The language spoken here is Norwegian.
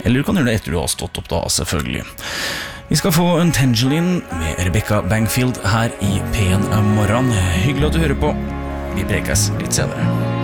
Eller du kan gjøre det etter du har stått opp da, selvfølgelig. Vi skal få en Tangerine med Rebecca Bangfield her i P1 Morgen. Hyggelig at du hører på. Vi prekes litt senere.